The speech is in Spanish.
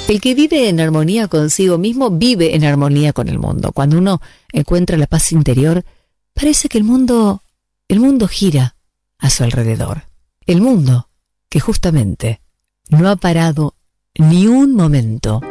El que vive en armonía consigo mismo vive en armonía con el mundo. Cuando uno encuentra la paz interior, parece que el mundo gira a su alrededor. El mundo que justamente no ha parado ni un momento